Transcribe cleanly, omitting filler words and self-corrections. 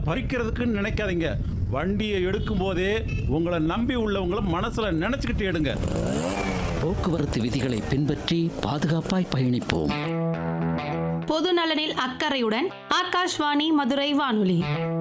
பறிக்கிறதுக்குன்னு நினைக்காதீங்க. வண்டியை எடுக்கும் போதே உங்களை நம்பி உள்ளவங்களை மனசுல நினைச்சுக்கிட்டு எடுங்க. போக்குவரத்து விதிகளை பின்பற்றி பாதுகாப்பாய் பயணிப்போம். பொது நலனில் அக்கறையுடன் ஆகாஷ்வாணி மதுரை வானொலி.